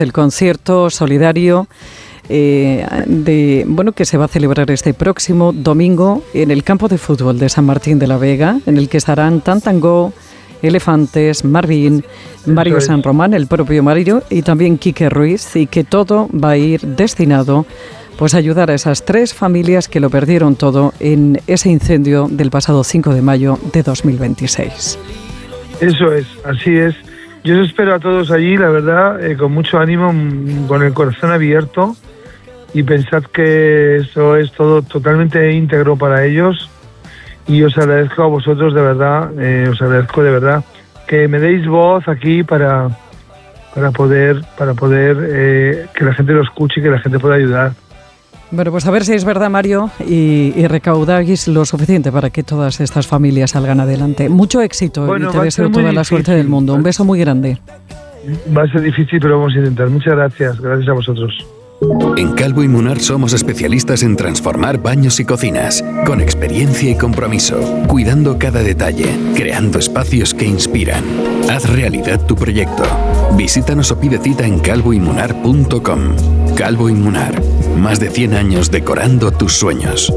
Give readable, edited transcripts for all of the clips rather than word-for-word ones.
El concierto solidario que se va a celebrar este próximo domingo en el campo de fútbol de San Martín de la Vega, en el que estarán Tantangó, Elefantes, Marvin, Mario San Román, el propio Mario y también Quique Ruiz, y que todo va a ir destinado pues a ayudar a esas 3 familias que lo perdieron todo en ese incendio del pasado 5 de mayo de 2026. Eso es, así es. Yo os espero a todos allí, la verdad, con mucho ánimo, con el corazón abierto, y pensad que eso es todo totalmente íntegro para ellos, y os agradezco a vosotros de verdad, que me deis voz aquí para poder que la gente lo escuche y que la gente pueda ayudar. Bueno, pues a ver si es verdad, Mario, y recaudáis lo suficiente para que todas estas familias salgan adelante. Mucho éxito, y te deseo toda la suerte del mundo. Un beso muy grande. Va a ser difícil, pero vamos a intentar. Muchas gracias. Gracias a vosotros. En Calvo y Munar somos especialistas en transformar baños y cocinas, con experiencia y compromiso, cuidando cada detalle, creando espacios que inspiran. Haz realidad tu proyecto. Visítanos o pide cita en calvoymunar.com. Calvo y Munar, más de 100 años decorando tus sueños.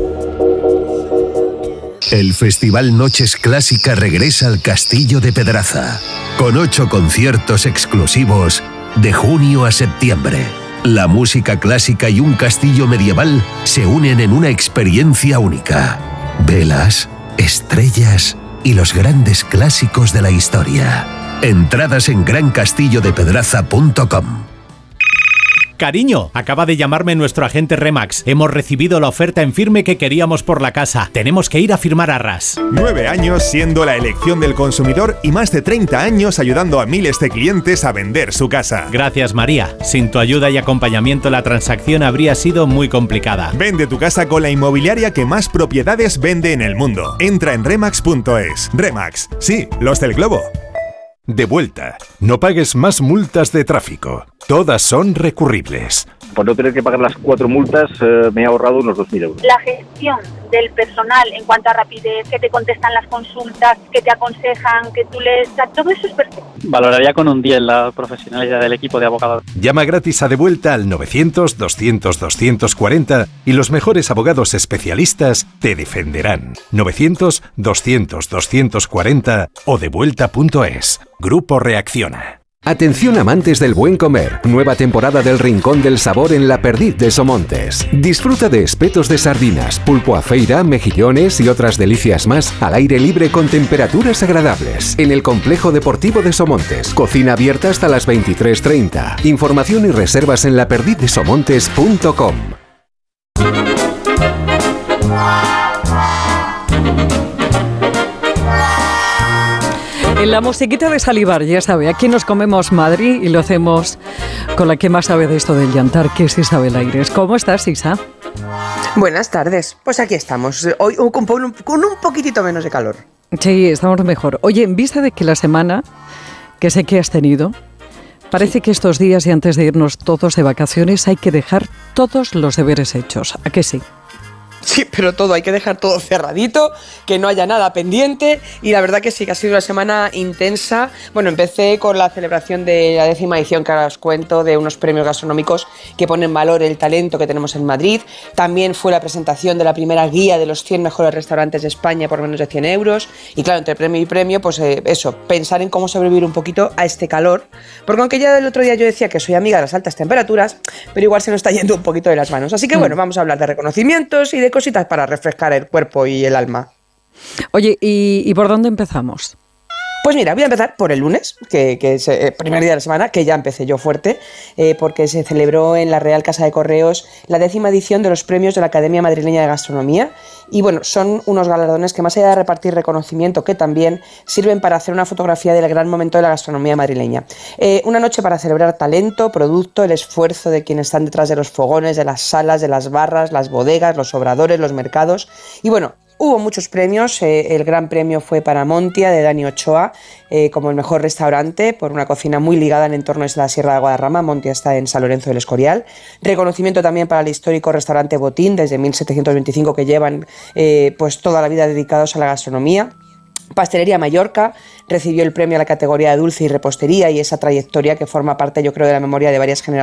El Festival Noches Clásica regresa al Castillo de Pedraza, con 8 conciertos exclusivos de junio a septiembre. La música clásica y un castillo medieval se unen en una experiencia única. Velas, estrellas y los grandes clásicos de la historia. Entradas en grancastillodepedraza.com. Cariño, acaba de llamarme nuestro agente Remax. Hemos recibido la oferta en firme que queríamos por la casa. Tenemos que ir a firmar arras. 9 años siendo la elección del consumidor y más de 30 años ayudando a miles de clientes a vender su casa. Gracias, María. Sin tu ayuda y acompañamiento la transacción habría sido muy complicada. Vende tu casa con la inmobiliaria que más propiedades vende en el mundo. Entra en remax.es. Remax, sí, los del globo. De vuelta. No pagues más multas de tráfico. Todas son recurribles. Por no tener que pagar las 4 multas, me he ahorrado unos 2.000 euros. La gestión del personal en cuanto a rapidez, que te contestan las consultas, que te aconsejan, que tú les... todo eso es perfecto. Valoraría con un 10 la profesionalidad del equipo de abogados. Llama gratis a De Vuelta al 900-200-240 y los mejores abogados especialistas te defenderán. 900-200-240 o devuelta.es. Grupo Reacciona. Atención amantes del buen comer, nueva temporada del Rincón del Sabor en La Perdiz de Somontes. Disfruta de espetos de sardinas, pulpo a feira, mejillones y otras delicias más al aire libre con temperaturas agradables. En el Complejo Deportivo de Somontes, cocina abierta hasta las 23:30. Información y reservas en laperdizdesomontes.com. En la musiquita de salivar, ya sabe, aquí nos comemos Madrid y lo hacemos con la que más sabe de esto del llantar, que es Isabel Aires. ¿Cómo estás, Isa? Buenas tardes, pues aquí estamos, hoy con un poquitito menos de calor. Sí, estamos mejor. Oye, en vista de que la semana que sé que has tenido, parece que estos días y antes de irnos todos de vacaciones hay que dejar todos los deberes hechos, ¿a que sí? Sí, pero todo, hay que dejar todo cerradito, que no haya nada pendiente, y la verdad que sí, que ha sido una semana intensa. Bueno, empecé con la celebración de la 10ª edición, que ahora os cuento, de unos premios gastronómicos que ponen en valor el talento que tenemos en Madrid. También fue la presentación de la primera guía de los 100 mejores restaurantes de España por menos de 100 euros. Y claro, entre premio y premio, pues eso, pensar en cómo sobrevivir un poquito a este calor. Porque aunque ya el otro día yo decía que soy amiga de las altas temperaturas, pero igual se nos está yendo un poquito de las manos. Así que bueno, vamos a hablar de reconocimientos y de cositas para refrescar el cuerpo y el alma. Oye, ¿y por dónde empezamos? Pues mira, voy a empezar por el lunes, que es el primer día de la semana, que ya empecé yo fuerte, porque se celebró en la Real Casa de Correos la 10ª edición de los premios de la Academia Madrileña de Gastronomía. Y bueno, son unos galardones que, más allá de repartir reconocimiento, que también sirven para hacer una fotografía del gran momento de la gastronomía madrileña. Una noche para celebrar talento, producto, el esfuerzo de quienes están detrás de los fogones, de las salas, de las barras, las bodegas, los obradores, los mercados. Y bueno, hubo muchos premios. El gran premio fue para Montia, de Dani Ochoa, como el mejor restaurante, por una cocina muy ligada al entorno de la Sierra de Guadarrama. Montia está en San Lorenzo del Escorial. Reconocimiento también para el histórico restaurante Botín, desde 1725, que llevan pues toda la vida dedicados a la gastronomía. Pastelería Mallorca recibió el premio a la categoría de dulce y repostería, y esa trayectoria que forma parte, yo creo, de la memoria de varias generaciones